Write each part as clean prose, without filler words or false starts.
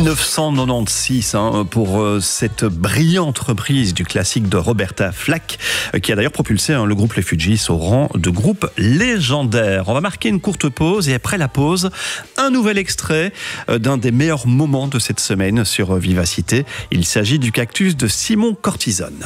1996 pour cette brillante reprise du classique de Roberta Flack qui a d'ailleurs propulsé le groupe Les Fugees au rang de groupe légendaire. On va marquer une courte pause et après la pause, un nouvel extrait d'un des meilleurs moments de cette semaine sur Vivacité. Il s'agit du Cactus de Simon Cortisone.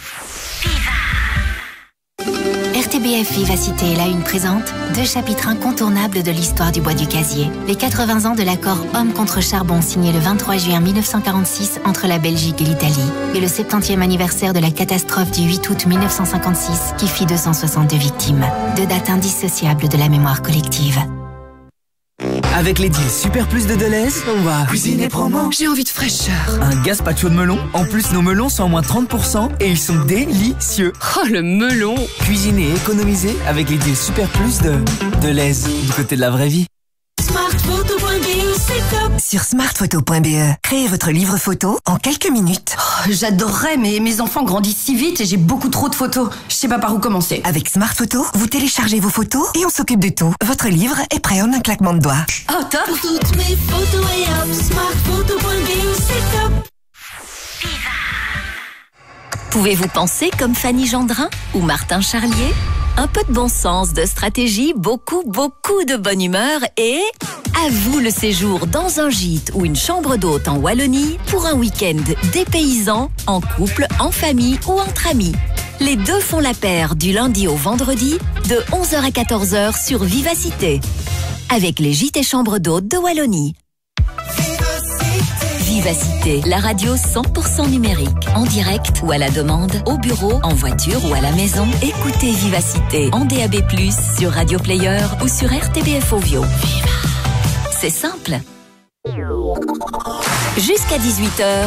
RTBF Vivacité est là une présente, 2 chapitres incontournables de l'histoire du bois du casier. Les 80 ans de l'accord Homme contre charbon signé le 23 juin 1946 entre la Belgique et l'Italie. Et le 70e anniversaire de la catastrophe du 8 août 1956 qui fit 262 victimes. 2 dates indissociables de la mémoire collective. Avec les deals Super Plus de Deleuze, on va cuisiner promo. J'ai envie de fraîcheur. Un gazpacho de melon. En plus, nos melons sont à moins 30% et ils sont délicieux. Oh, le melon. Cuisiner et économiser avec les deals Super Plus de Deleuze, du côté de la vraie vie. Smartphoto.be, c'est top. Sur smartphoto.be, créez votre livre photo en quelques minutes. Oh, j'adorerais, mais mes enfants grandissent si vite et j'ai beaucoup trop de photos. Je sais pas par où commencer. Avec Smartphoto, vous téléchargez vos photos et on s'occupe de tout. Votre livre est prêt en un claquement de doigts. Oh, top. Pour toutes mes photos et hop, smartphoto.be, c'est top. Pouvez-vous penser comme Fanny Gendrin ou Martin Charlier? Un peu de bon sens, de stratégie, beaucoup de bonne humeur et... à vous le séjour dans un gîte ou une chambre d'hôte en Wallonie pour un week-end dépaysant, en couple, en famille ou entre amis. Les deux font la paire du lundi au vendredi de 11h à 14h sur Vivacité. Avec les gîtes et chambres d'hôtes de Wallonie. Vivacité, la radio 100% numérique, en direct ou à la demande, au bureau, en voiture ou à la maison. Écoutez Vivacité en DAB+, sur Radio Player ou sur RTBF Ovio. C'est simple. Jusqu'à 18h,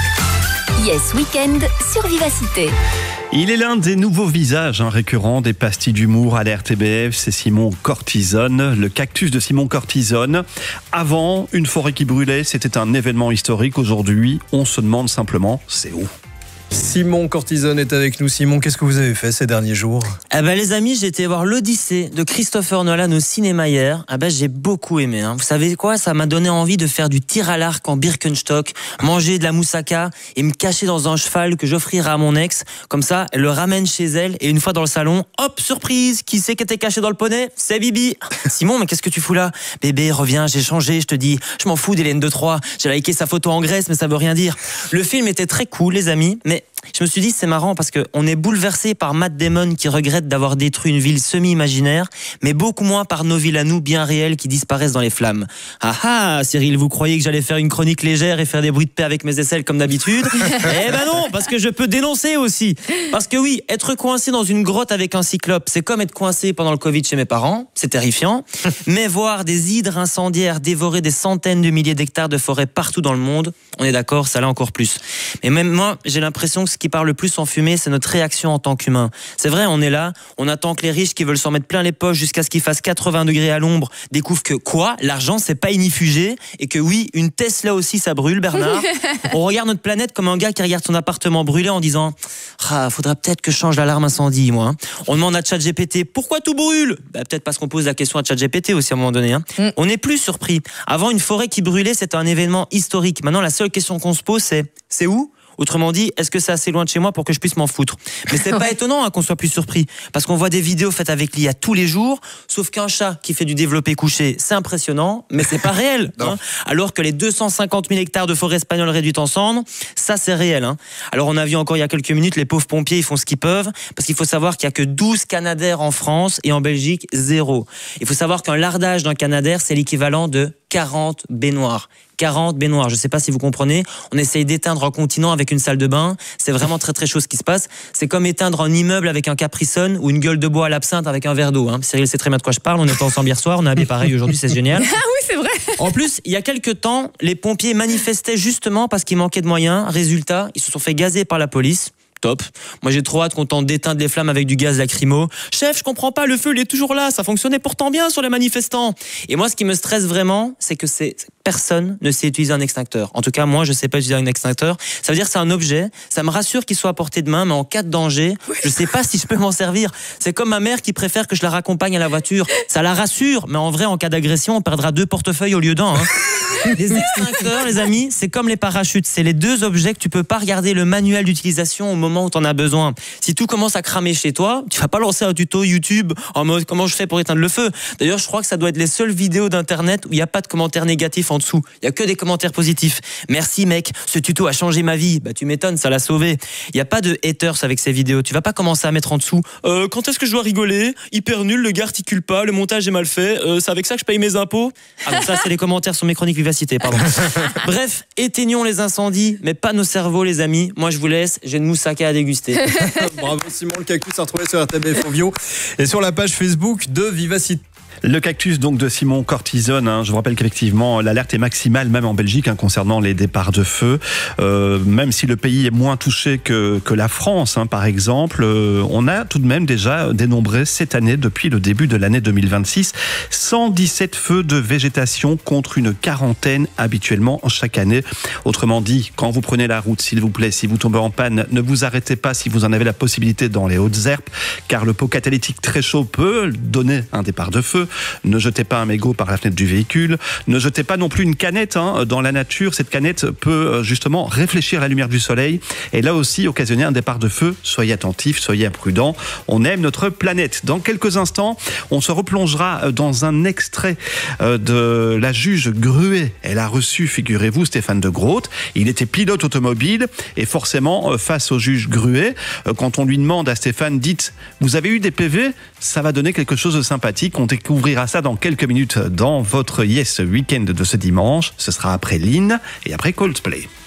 Yes Weekend sur Vivacité. Il est l'un des nouveaux visages récurrents des pastilles d'humour à la RTBF, c'est Simon Cortisone, le Cactus de Simon Cortisone. Avant, une forêt qui brûlait, c'était un événement historique. Aujourd'hui, on se demande simplement, c'est où ? Simon Cortisone est avec nous. Simon, qu'est-ce que vous avez fait ces derniers jours ? Les amis, j'ai été voir l'Odyssée de Christopher Nolan au cinéma hier. J'ai beaucoup aimé. Vous savez quoi ? Ça m'a donné envie de faire du tir à l'arc en Birkenstock, manger de la moussaka et me cacher dans un cheval que j'offrirai à mon ex. Comme ça, elle le ramène chez elle et une fois dans le salon, hop, surprise, qui c'est qui était caché dans le poney ? C'est Bibi. Simon, mais qu'est-ce que tu fous là ? Bébé, reviens, j'ai changé, je te dis. Je m'en fous d'Hélène de Troyes. J'ai liké sa photo en Grèce, mais ça veut rien dire. Le film était très cool, les amis, mais je me suis dit c'est marrant parce qu'on est bouleversé par Matt Damon qui regrette d'avoir détruit une ville semi-imaginaire, mais beaucoup moins par nos villes à nous bien réelles qui disparaissent dans les flammes. Ah Cyril, vous croyez que j'allais faire une chronique légère et faire des bruits de paix avec mes aisselles comme d'habitude ? Eh ben non, parce que je peux dénoncer aussi. Parce que oui, être coincé dans une grotte avec un cyclope, c'est comme être coincé pendant le Covid chez mes parents, c'est terrifiant. Mais voir des hydres incendiaires dévorer des centaines de milliers d'hectares de forêt partout dans le monde, on est d'accord, ça l'est encore plus. Mais même moi, j'ai l'impression que ce qui parle le plus en fumée, c'est notre réaction en tant qu'humain. C'est vrai, on est là, on attend que les riches qui veulent s'en mettre plein les poches jusqu'à ce qu'il fasse 80 degrés à l'ombre découvrent que quoi ? L'argent, c'est pas inifugé et que oui, une Tesla aussi, ça brûle, Bernard. On regarde notre planète comme un gars qui regarde son appartement brûler en disant faudrait peut-être que je change l'alarme incendie, moi. On demande à ChatGPT pourquoi tout brûle ? Peut-être parce qu'on pose la question à ChatGPT aussi à un moment donné. On n'est plus surpris. Avant, une forêt qui brûlait, c'était un événement historique. Maintenant, la seule question qu'on se pose, c'est où ? Autrement dit, est-ce que c'est assez loin de chez moi pour que je puisse m'en foutre ? Mais c'est pas étonnant qu'on soit plus surpris, parce qu'on voit des vidéos faites avec l'IA tous les jours, sauf qu'un chat qui fait du développé couché, c'est impressionnant, mais c'est pas réel. Alors que les 250 000 hectares de forêt espagnole réduites en cendres, ça c'est réel. Alors on a vu encore il y a quelques minutes, les pauvres pompiers, ils font ce qu'ils peuvent, parce qu'il faut savoir qu'il y a que 12 canadaires en France et en Belgique, 0. Il faut savoir qu'un lardage d'un canadaire, c'est l'équivalent de 40 baignoires. 40 baignoires, je sais pas si vous comprenez, on essaye d'éteindre un continent avec une salle de bain, c'est vraiment très très chaud ce qui se passe, c'est comme éteindre un immeuble avec un Capri-Sun ou une gueule de bois à l'absinthe avec un verre d'eau. Cyril sait très bien de quoi je parle, on était ensemble hier soir, on a habillé pareil aujourd'hui, c'est génial. Ah oui, c'est vrai. En plus, il y a quelques temps, les pompiers manifestaient justement parce qu'il manquait de moyens, résultat, ils se sont fait gazer par la police. Top. Moi j'ai trop hâte qu'on tente d'éteindre les flammes avec du gaz lacrymo. Chef, je comprends pas, le feu il est toujours là, ça fonctionnait pourtant bien sur les manifestants. Et moi ce qui me stresse vraiment, c'est que c'est personne ne sait utiliser un extincteur. En tout cas, moi, je sais pas utiliser un extincteur. Ça veut dire que c'est un objet. Ça me rassure qu'il soit à portée de main, mais en cas de danger, je sais pas si je peux m'en servir. C'est comme ma mère qui préfère que je la raccompagne à la voiture. Ça la rassure, mais en vrai, en cas d'agression, on perdra 2 portefeuilles au lieu d'un. Les extincteurs, les amis, c'est comme les parachutes. C'est les 2 objets que tu peux pas regarder le manuel d'utilisation au moment où tu en as besoin. Si tout commence à cramer chez toi, tu vas pas lancer un tuto YouTube en mode comment je fais pour éteindre le feu. D'ailleurs, je crois que ça doit être les seules vidéos d'internet où il n'y a pas de commentaires négatifs en dessous. Il y a que des commentaires positifs. Merci mec, ce tuto a changé ma vie. Bah tu m'étonnes, ça l'a sauvé. Il n'y a pas de haters avec ces vidéos. Tu vas pas commencer à mettre en dessous. Quand est-ce que je dois rigoler? Hyper nul, le gars articule pas, le montage est mal fait. C'est avec ça que je paye mes impôts. Ah non, ça c'est les commentaires sur mes chroniques Vivacité, pardon. Bref, éteignons les incendies, mais pas nos cerveaux, les amis. Moi, je vous laisse. J'ai une moussaka à déguster. Bravo Simon, le cactus à retrouver sur RTBF Ovio et sur la page Facebook de Vivacité. Le cactus donc de Simon Cortisone, je vous rappelle qu'effectivement l'alerte est maximale même en Belgique concernant les départs de feu, même si le pays est moins touché que la France par exemple, on a tout de même déjà dénombré cette année depuis le début de l'année 2026 117 feux de végétation contre une quarantaine habituellement chaque année. Autrement dit, quand vous prenez la route, s'il vous plaît, si vous tombez en panne, ne vous arrêtez pas si vous en avez la possibilité dans les hautes herbes, car le pot catalytique très chaud peut donner un départ de feu. Ne jetez pas un mégot par la fenêtre du véhicule. Ne jetez pas non plus une canette dans la nature. Cette canette peut justement réfléchir la lumière du soleil et là aussi occasionner un départ de feu. Soyez attentifs, soyez imprudents. On aime notre planète. Dans quelques instants, on se replongera dans un extrait de la juge Gruet. Elle a reçu, figurez-vous, Stéphane de Groot. Il était pilote automobile et forcément, face au juge Gruet, quand on lui demande à Stéphane, dites, vous avez eu des PV? Ça va donner quelque chose de sympathique. On découvrira ça dans quelques minutes dans votre Yes Weekend de ce dimanche. Ce sera après Lynn et après Coldplay.